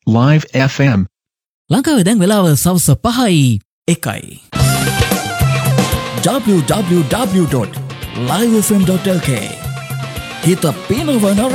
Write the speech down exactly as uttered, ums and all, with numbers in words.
Live F M. ලංකාවේ දැන් වෙලාව සවස් පහයි එකයි. w w w dot live f m dot l k හිත පිනවන